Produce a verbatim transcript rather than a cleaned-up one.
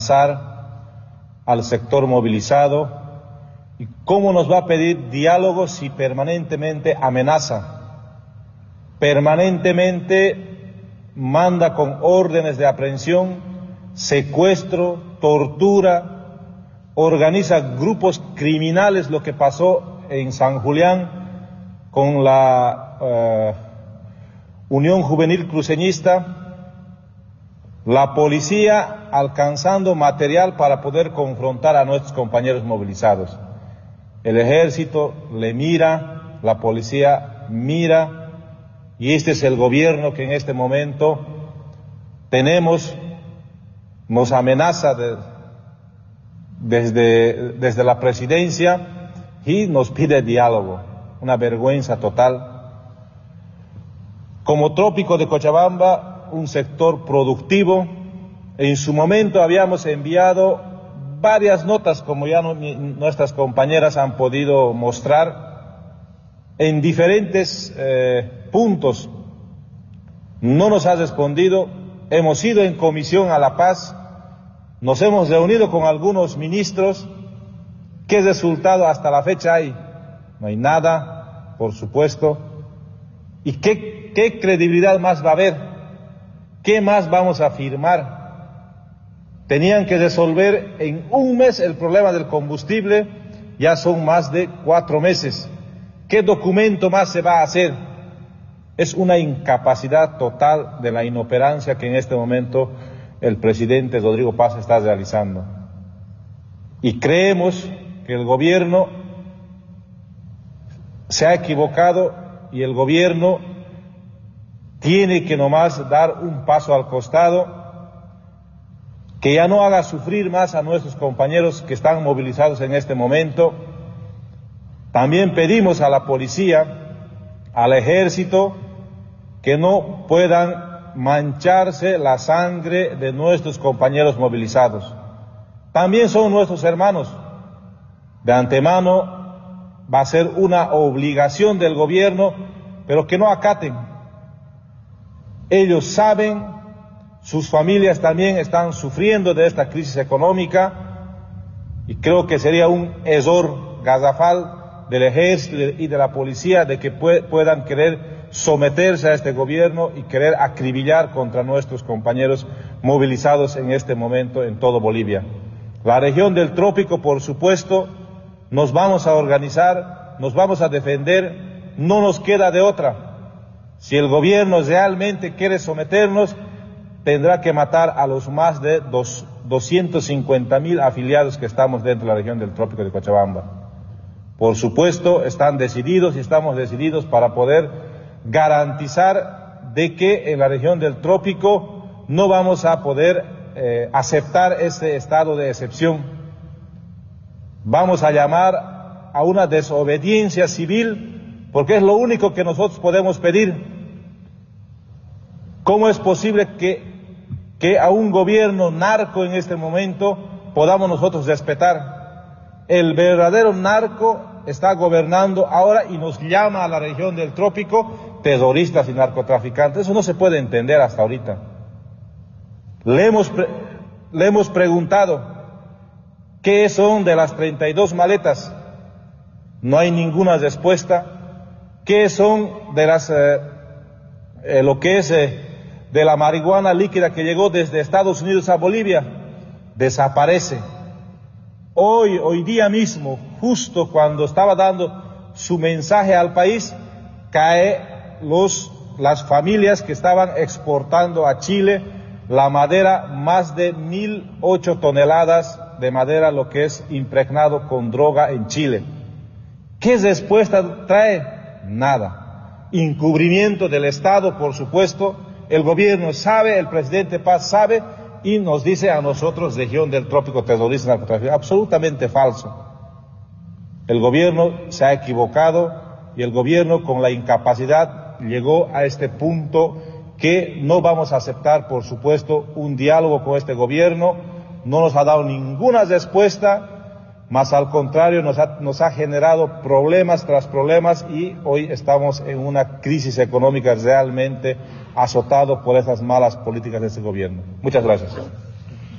al sector movilizado y cómo nos va a pedir diálogo si permanentemente amenaza, permanentemente manda con órdenes de aprehensión, secuestro, tortura, organiza grupos criminales, lo que pasó en San Julián con la uh, Unión Juvenil Cruceñista, la policía alcanzando material para poder confrontar a nuestros compañeros movilizados. El ejército le mira, la policía mira, y este es el gobierno que en este momento tenemos, nos amenaza de, desde, desde la presidencia y nos pide diálogo. Una vergüenza total. Como Trópico de Cochabamba, un sector productivo, en su momento habíamos enviado varias notas, como ya no, nuestras compañeras han podido mostrar, en diferentes eh, puntos. No nos ha respondido, hemos ido en comisión a La Paz, nos hemos reunido con algunos ministros. ¿Qué resultado hasta la fecha hay? No hay nada, por supuesto. ¿Y qué, qué credibilidad más va a haber? ¿Qué más vamos a firmar? Tenían que resolver en un mes el problema del combustible, ya son más de cuatro meses. ¿Qué documento más se va a hacer? Es una incapacidad total de la inoperancia que en este momento el presidente Rodrigo Paz está realizando. Y creemos que el gobierno se ha equivocado y el gobierno tiene que nomás dar un paso al costado, que ya no haga sufrir más a nuestros compañeros que están movilizados en este momento. También pedimos a la policía, al ejército, que no puedan mancharse la sangre de nuestros compañeros movilizados. También son nuestros hermanos. De antemano va a ser una obligación del gobierno, pero que no acaten. Ellos saben, sus familias también están sufriendo de esta crisis económica y creo que sería un error garrafal del ejército y de la policía de que puedan querer someterse a este gobierno y querer acribillar contra nuestros compañeros movilizados en este momento en todo Bolivia. La región del Trópico, por supuesto, nos vamos a organizar, nos vamos a defender, no nos queda de otra. Si el gobierno realmente quiere someternos, tendrá que matar a los más de doscientos cincuenta mil afiliados que estamos dentro de la región del Trópico de Cochabamba. Por supuesto, están decididos y estamos decididos para poder garantizar de que en la región del Trópico no vamos a poder eh, aceptar este estado de excepción. Vamos a llamar a una desobediencia civil, porque es lo único que nosotros podemos pedir. ¿Cómo es posible que, que a un gobierno narco en este momento podamos nosotros respetar? El verdadero narco está gobernando ahora y nos llama a la región del Trópico terroristas y narcotraficantes. Eso no se puede entender hasta ahorita. Le hemos, pre le hemos preguntado qué son de las treinta y dos maletas. No hay ninguna respuesta. ¿Qué son de las, eh, eh, lo que es eh, de la marihuana líquida que llegó desde Estados Unidos a Bolivia? Desaparece. Hoy, hoy día mismo, justo cuando estaba dando su mensaje al país, cae los, las familias que estaban exportando a Chile la madera, más de mil ocho toneladas de madera, lo que es impregnado con droga en Chile. ¿Qué respuesta trae? Nada. Encubrimiento del Estado, por supuesto. El gobierno sabe, el presidente Paz sabe, y nos dice a nosotros, región del Trópico terrorista y narcotráfico. Absolutamente falso. El gobierno se ha equivocado y el gobierno, con la incapacidad, llegó a este punto que no vamos a aceptar, por supuesto, un diálogo con este gobierno. No nos ha dado ninguna respuesta, más al contrario nos ha, nos ha generado problemas tras problemas y hoy estamos en una crisis económica realmente azotado por esas malas políticas de este gobierno. Muchas gracias.